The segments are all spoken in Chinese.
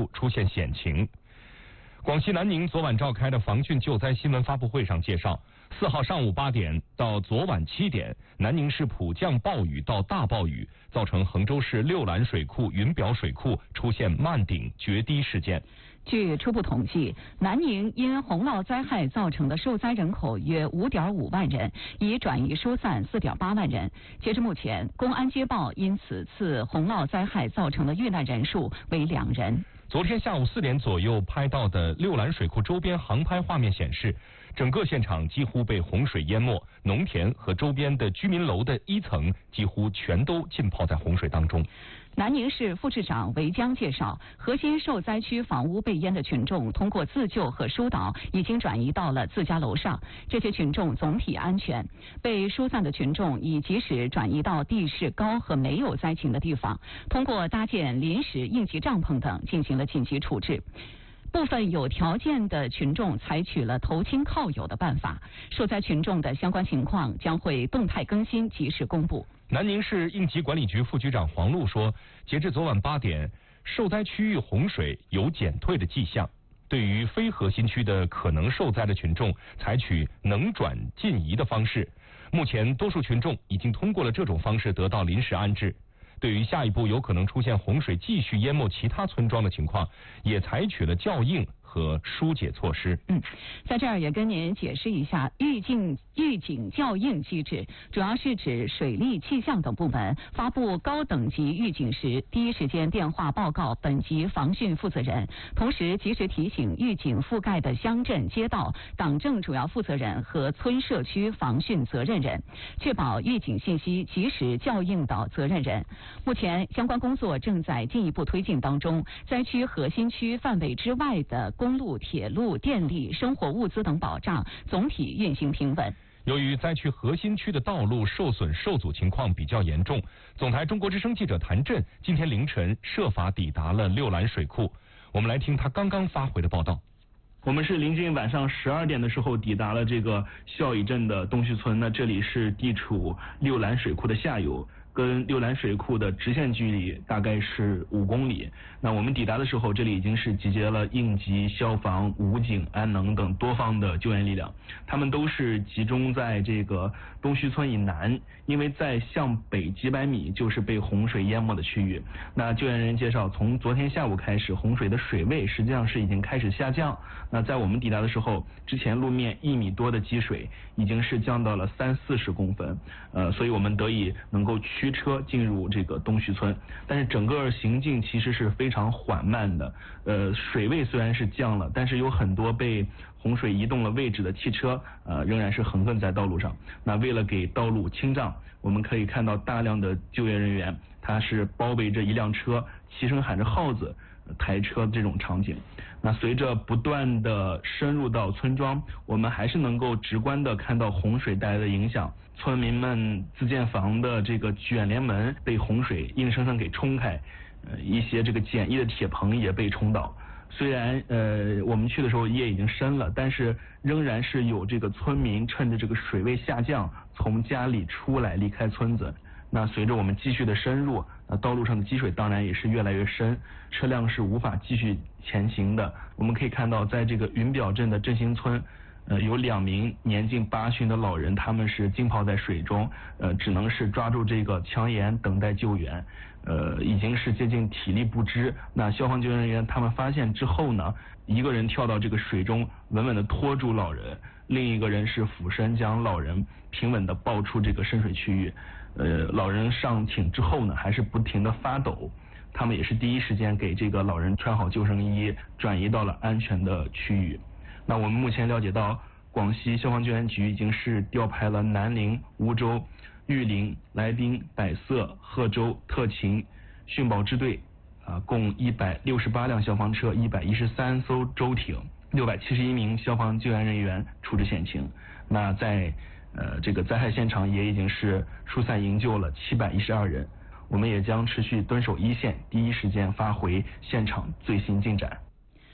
库出现险情。广西南宁昨晚召开的防汛救灾新闻发布会上介绍，4号上午8点到昨晚7点，南宁市普降暴雨到大暴雨，造成衡州市六兰水库、云表水库出现漫顶决堤事件。 据初步统计，南宁因洪涝灾害造成的受灾人口约5.5万人，已转移疏散4.8万人。截至目前，公安接报因此次洪涝灾害造成的遇难人数为2人。 昨天下午4点左右拍到的六兰水库周边航拍画面显示，整个现场几乎被洪水淹没，农田和周边的居民楼的1层几乎全都浸泡在洪水当中。 南宁市副市长韦江介绍，核心受灾区房屋被淹的群众通过自救和疏导已经转移到了自家楼上，这些群众总体安全。被疏散的群众已及时转移到地势高和没有灾情的地方，通过搭建临时应急帐篷等进行了紧急处置。部分有条件的群众采取了投亲靠友的办法，受灾群众的相关情况将会动态更新，及时公布。 南宁市应急管理局副局长黄璐说，截至昨晚8点，受灾区域洪水有减退的迹象。对于非核心区的可能受灾的群众，采取能转进移的方式。目前多数群众已经通过了这种方式得到临时安置。对于下一步有可能出现洪水继续淹没其他村庄的情况，也采取了校应和疏解措施。 在这儿也跟您解释一下预警校应机制，主要是指水利、气象等部门发布高等级预警时，第一时间电话报告本级防汛负责人，同时及时提醒预警覆盖的乡镇、街道、党政主要负责人和村社区防汛责任人，确保预警信息及时校应到责任人。目前相关工作正在进一步推进当中，灾区核心区范围之外的公路、铁路、电力、生活物资等保障总体运行平稳。 由于灾区核心区的道路受损受阻情况比较严重，总台中国之声记者谭震今天凌晨设法抵达了六兰水库。我们来听他刚刚发回的报道。 我们是临近晚上12点的时候抵达了这个孝义镇的东旭村，那这里是地处六兰水库的下游，跟六兰水库的直线距离大概是5公里。那我们抵达的时候，这里已经是集结了应急、消防、武警、安能等多方的救援力量，他们都是集中在这个东旭村以南，因为在向北几百米就是被洪水淹没的区域。那救援人员介绍，从昨天下午开始，洪水的水位实际上是已经开始下降。那在我们抵达的时候，之前路面1米多的积水已经是降到了30-40公分，所以我们得以能够驱车进入这个东旭村，但是整个行进其实是非常缓慢的。水位虽然是降了，但是有很多被洪水移动了位置的汽车，仍然是横亘在道路上。那为了给道路清障，我们可以看到大量的救援人员，他是包围着一辆车，齐声喊着号子抬车这种场景。那随着不断的深入到村庄，我们还是能够直观的看到洪水带来的影响。村民们自建房的这个卷帘门被洪水硬生生给冲开，一些这个简易的铁棚也被冲倒。虽然我们去的时候夜已经深了，但是仍然是有这个村民趁着这个水位下降从家里出来离开村子。那随着我们继续的深入，道路上的积水当然也是越来越深，车辆是无法继续前行的。我们可以看到，在这个云表镇的振兴村，有2名年近80的老人，他们是浸泡在水中，只能是抓住这个墙沿等待救援，已经是接近体力不支。那消防救援人员他们发现之后呢，一个人跳到这个水中，稳稳的拖住老人，另一个人是俯身将老人平稳的抱出这个深水区域。老人上艇之后呢，还是不停的发抖，他们也是第一时间给这个老人穿好救生衣，转移到了安全的区域。那我们目前了解到，广西消防救援局已经是调派了南宁、梧州、玉林、来宾、百色、贺州、特勤、训保支队，共168辆消防车、113艘舟艇、671名消防救援人员处置险情。那在这个灾害现场也已经是疏散营救了712人，我们也将持续蹲守一线，第一时间发回现场最新进展。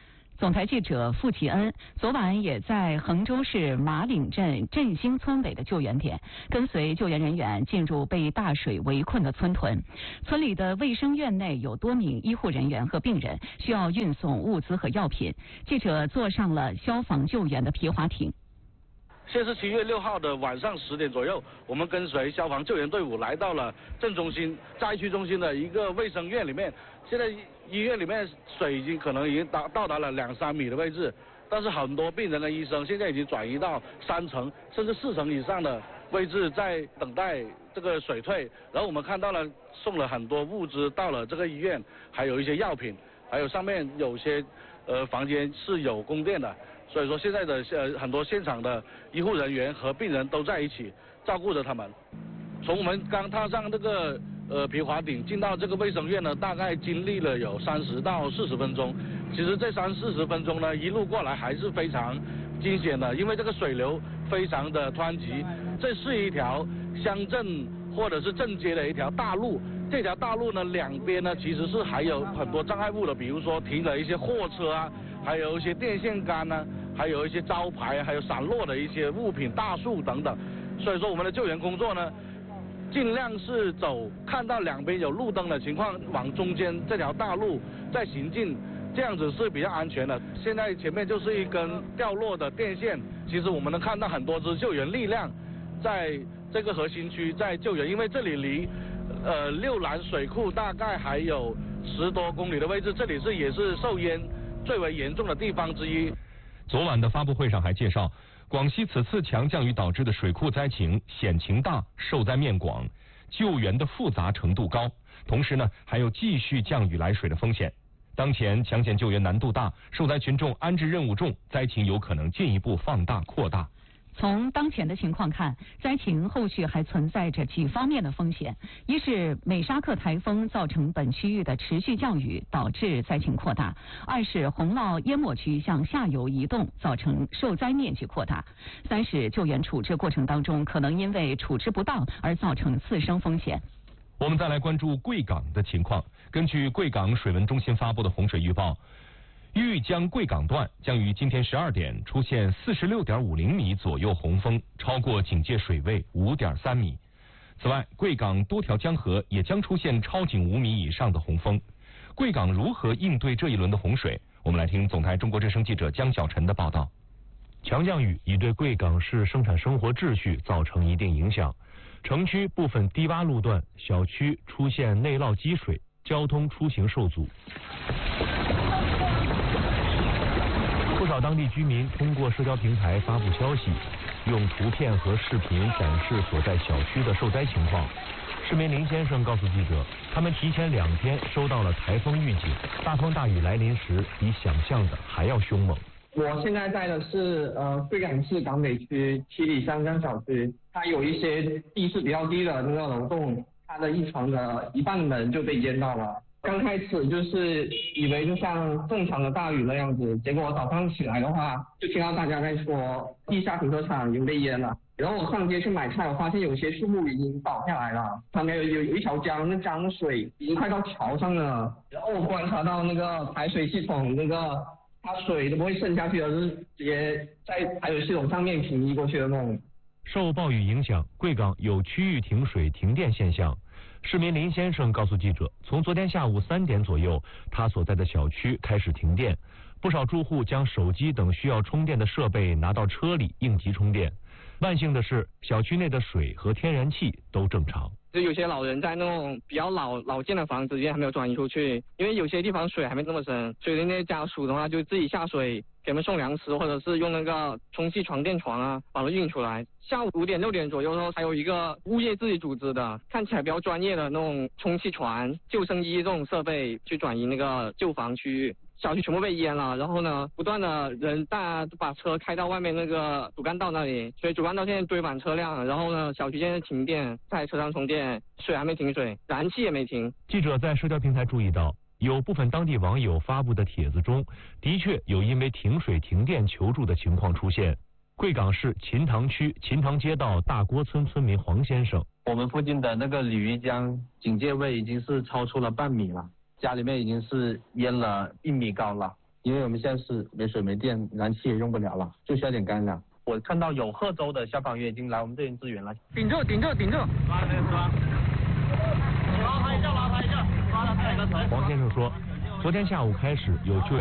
总台记者付启恩昨晚也在衡州市马岭镇振兴村委的救援点，跟随救援人员进入被大水围困的村屯。村里的卫生院内有多名医护人员和病人，需要运送物资和药品。记者坐上了消防救援的皮划艇。 现在是7月6号的晚上10点左右，我们跟随消防救援队伍来到了镇中心灾区中心的一个卫生院里面。现在医院里面水已经到达了2-3米的位置，但是很多病人跟医生现在已经转移到3层甚至4层以上的位置，在等待这个水退。然后我们看到了送了很多物资到了这个医院，还有一些药品，还有上面有些房间是有供电的。所以说现在的很多现场的医护人员和病人都在一起照顾着他们。从我们刚踏上这个皮划艇进到这个卫生院呢，大概经历了有30到40分钟。其实这30-40分钟呢，一路过来还是非常惊险的，因为这个水流非常的湍急。这是一条乡镇或者是镇街的一条大路，这条大路呢两边呢其实是还有很多障碍物的，比如说停了一些货车啊，还有一些电线杆啊，还有一些招牌，还有散落的一些物品、大树等等。所以说我们的救援工作呢，尽量是看到两边有路灯的情况，往中间这条大路再行进，这样子是比较安全的。现在前面就是一根掉落的电线，其实我们能看到很多支救援力量在这个核心区在救援，因为这里离六兰水库大概还有10多公里的位置，这里也是受淹最为严重的地方之一。 昨晚的发布会上还介绍，广西此次强降雨导致的水库灾情险情大，受灾面广，救援的复杂程度高，同时呢还有继续降雨来水的风险。当前抢险救援难度大，受灾群众安置任务重，灾情有可能进一步放大扩大。 从当前的情况看，灾情后续还存在着几方面的风险：一是美沙克台风造成本区域的持续降雨，导致灾情扩大；二是洪涝淹没区向下游移动，造成受灾面积扩大；三是救援处置过程当中可能因为处置不当而造成次生风险。 我们再来关注贵港的情况。根据贵港水文中心发布的洪水预报，豫江贵港段将于今天12点出现46.50米左右洪峰，超过警戒水位5.3米。此外，贵港多条江河也将出现超警5米以上的洪峰。贵港如何应对这一轮的洪水？我们来听总台中国之声记者江小晨的报道。 强降雨已对贵港市生产生活秩序造成一定影响，城区部分低洼路段、小区出现内涝积水，交通出行受阻。不少当地居民通过社交平台发布消息，用图片和视频展示所在小区的受灾情况。市民林先生告诉记者，他们提前2天收到了台风预警，大风大雨来临时比想象的还要凶猛。 我现在在的是贵港市港北区七里香江小区，它有一些地势比较低的那个楼栋，它的一层的一半门就被淹到了。刚开始就是以为就像正常的大雨那样子，结果我早上起来的话，就听到大家在说地下停车场已经被淹了。然后我上街去买菜，我发现有些树木已经倒下来了，旁边有一条江，那江水已经快到桥上了。然后我观察到那个排水系统它水都不会渗下去，而是直接在排水系统上面平移过去的那种。 受暴雨影响，贵港有区域停水停电现象。市民林先生告诉记者，从昨天下午3点左右，他所在的小区开始停电，不少住户将手机等需要充电的设备拿到车里应急充电。万幸的是，小区内的水和天然气都正常。 就有些老人在那种比较老建的房子里面还没有转移出去，因为有些地方水还没这么深，所以那些家属的话就自己下水给他们送粮食，或者是用那个充气床垫床啊把它运出来。下午5点6点左右的时候，还有一个物业自己组织的看起来比较专业的那种充气船、救生衣这种设备去转移那个旧房区域。小区全部被淹了，然后呢，不断的人大家把车开到外面那个主干道那里，所以主干道现在堆满车辆，然后呢，小区现在停电，在车上充电，水还没停水，燃气也没停。 记者在社交平台注意到，有部分当地网友发布的帖子中，的确有因为停水停电求助的情况出现。贵港市秦塘区秦塘街道大郭村村民黄先生， 我们附近的那个鲤鱼江警戒位已经是超出了半米了。家里面已经是淹了1米高了， 因为我们现在是没水没电，燃气也用不了了，就需要点干粮。我看到有贺州的消防员已经来我们这边支援了。 顶住！抓了这个抓。拉他一下，抓了这个头。 黄先生说，昨天下午开始有救援